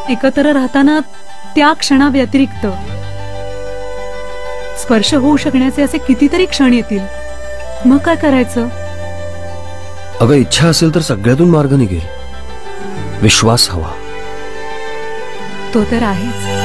एकत्र राहताना त्या क्षणा व्यतिरिक्त स्पर्श होऊ शकण्याचे असे कितीतरी क्षण येतील. मग काय करायचं? अगं, इच्छा असेल तर सगळ्यातून मार्ग निघेल. विश्वास हवा. तो तर आहेच.